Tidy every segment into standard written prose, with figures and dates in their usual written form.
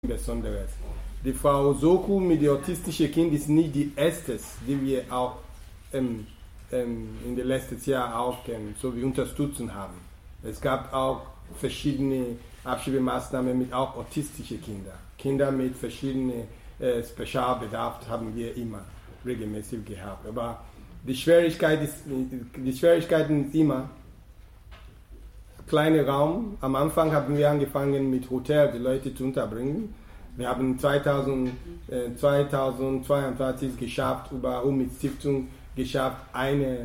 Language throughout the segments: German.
Besonderes. Die Frau Soku mit dem autistischen Kind ist nicht die erste, die wir auch in den letzten Jahren auch so wie unterstützen haben. Es gab auch verschiedene Abschiebemaßnahmen mit auch autistischen Kindern. Kinder mit verschiedenen Spezialbedarf haben wir immer regelmäßig gehabt. Aber die Schwierigkeiten ist immer kleiner Raum. Am Anfang haben wir angefangen mit Hotel die Leute zu unterbringen. Wir haben 2022 geschafft, über Umid Stiftung geschafft, eine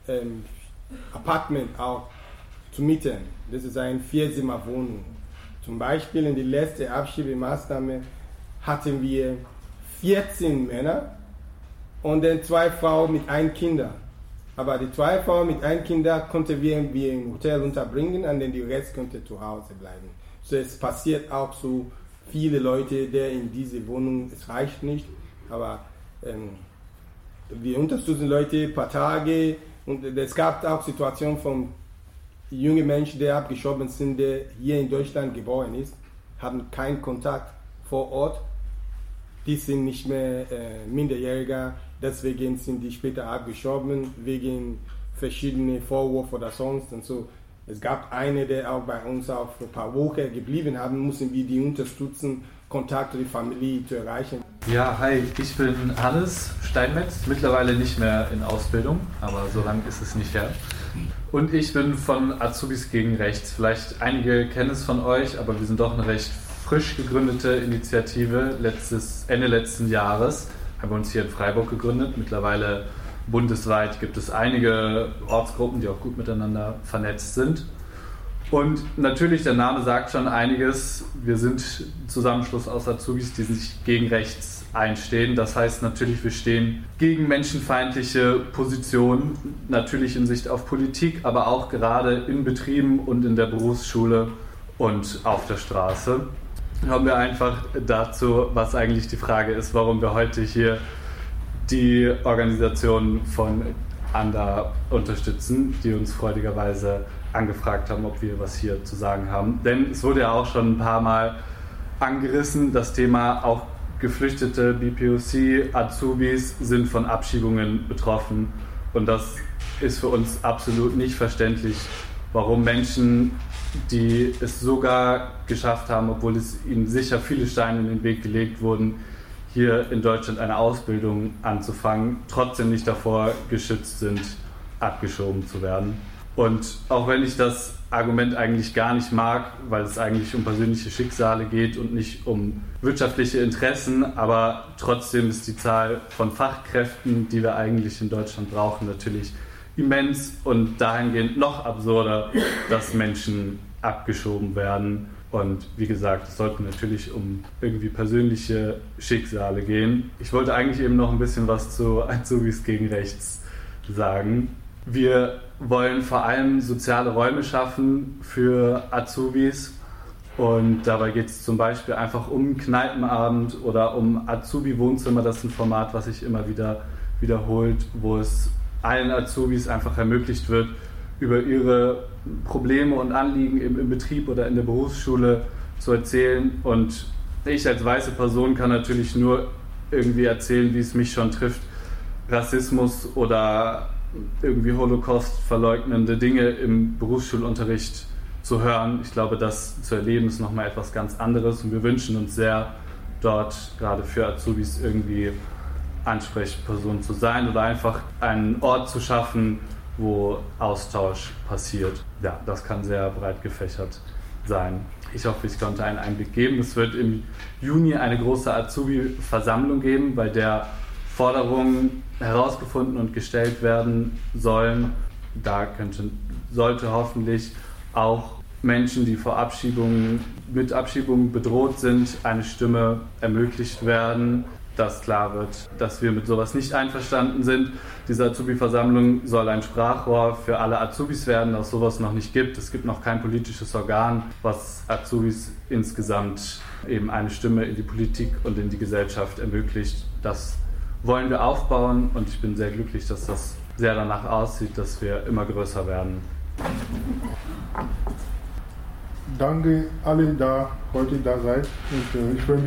Apartment auch zu mieten. Das ist eine 4-Zimmer-Wohnung. Zum Beispiel in der letzten Abschiebemaßnahme hatten wir 14 Männer und dann 2 Frauen mit 1 Kind. Aber die 2 Frauen mit 1 Kind konnten wir im Hotel unterbringen und dann die Rest konnte zu Hause bleiben. So es passiert auch so viele Leute, die in diese Wohnung, es reicht nicht, aber wir unterstützen Leute ein paar Tage und es gab auch Situationen von jungen Menschen, die abgeschoben sind, die hier in Deutschland geboren ist, haben keinen Kontakt vor Ort. Die sind nicht mehr Minderjähriger, deswegen sind die später abgeschoben, wegen verschiedenen Vorwürfen oder sonst und so. Es gab eine, der auch bei uns auch für ein paar Wochen geblieben haben, mussten wir die unterstützen, Kontakt zu der Familie zu erreichen. Ja, hi, ich bin Hannes Steinmetz, mittlerweile nicht mehr in Ausbildung, aber so lange ist es nicht her. Und ich bin von Azubis gegen Rechts. Vielleicht einige kennen es von euch, aber wir sind doch eine recht frisch gegründete Initiative. Ende letzten Jahres haben wir uns hier in Freiburg gegründet. Mittlerweile bundesweit gibt es einige Ortsgruppen, die auch gut miteinander vernetzt sind. Und natürlich, der Name sagt schon einiges. Wir sind ein Zusammenschluss aus Azubis, die sich gegen rechts einstehen. Das heißt natürlich, wir stehen gegen menschenfeindliche Positionen, natürlich in Sicht auf Politik, aber auch gerade in Betrieben und in der Berufsschule und auf der Straße. Kommen wir einfach dazu, was eigentlich die Frage ist, warum wir heute hier die Organisation von ANDA unterstützen, die uns freudigerweise angefragt haben, ob wir was hier zu sagen haben. Denn es wurde ja auch schon ein paar Mal angerissen, das Thema auch Geflüchtete, BPOC, Azubis sind von Abschiebungen betroffen. Und das ist für uns absolut nicht verständlich, warum Menschen, die es sogar geschafft haben, obwohl es ihnen sicher viele Steine in den Weg gelegt wurden, hier in Deutschland eine Ausbildung anzufangen, trotzdem nicht davor geschützt sind, abgeschoben zu werden. Und auch wenn ich das Argument eigentlich gar nicht mag, weil es eigentlich um persönliche Schicksale geht und nicht um wirtschaftliche Interessen, aber trotzdem ist die Zahl von Fachkräften, die wir eigentlich in Deutschland brauchen, natürlich immens und dahingehend noch absurder, dass Menschen abgeschoben werden. Und wie gesagt, es sollte natürlich um irgendwie persönliche Schicksale gehen. Ich wollte eigentlich eben noch ein bisschen was zu Azubis gegen Rechts sagen. Wir wollen vor allem soziale Räume schaffen für Azubis und dabei geht es zum Beispiel einfach um Kneipenabend oder um Azubi-Wohnzimmer. Das ist ein Format, was sich immer wieder wiederholt, wo es allen Azubis einfach ermöglicht wird, über ihre Probleme und Anliegen im Betrieb oder in der Berufsschule zu erzählen. Und ich als weiße Person kann natürlich nur irgendwie erzählen, wie es mich schon trifft, Rassismus oder irgendwie Holocaust verleugnende Dinge im Berufsschulunterricht zu hören. Ich glaube, das zu erleben ist nochmal etwas ganz anderes und wir wünschen uns sehr, dort gerade für Azubis irgendwie Ansprechperson zu sein oder einfach einen Ort zu schaffen, wo Austausch passiert. Ja, das kann sehr breit gefächert sein. Ich hoffe, ich konnte einen Einblick geben. Es wird im Juni eine große Azubi-Versammlung geben, bei der Forderungen herausgefunden und gestellt werden sollen. Da sollte hoffentlich auch Menschen, die mit Abschiebungen bedroht sind, eine Stimme ermöglicht werden, dass klar wird, dass wir mit sowas nicht einverstanden sind. Diese Azubi-Versammlung soll ein Sprachrohr für alle Azubis werden, das sowas noch nicht gibt. Es gibt noch kein politisches Organ, was Azubis insgesamt eben eine Stimme in die Politik und in die Gesellschaft ermöglicht. Das wollen wir aufbauen und ich bin sehr glücklich, dass das sehr danach aussieht, dass wir immer größer werden. danke alle, da heute da seid. Und ich freue mich